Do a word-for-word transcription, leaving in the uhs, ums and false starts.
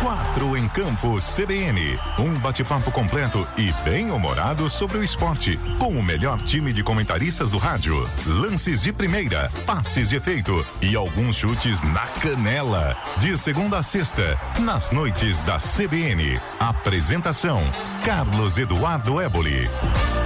Quatro em Campo C B N. Um bate-papo completo e bem humorado sobre o esporte, com o melhor time de comentaristas do rádio. Lances de primeira, passes de efeito e alguns chutes na canela. De segunda a sexta, nas noites da C B N. Apresentação: Carlos Eduardo Éboli.